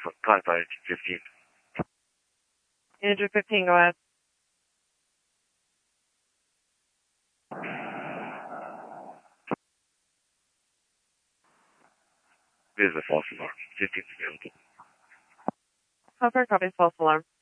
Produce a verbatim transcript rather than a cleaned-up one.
five five fifteen. Andrew fifteen, go ahead. This is a false alarm. fifteen's available. How far copies false alarm?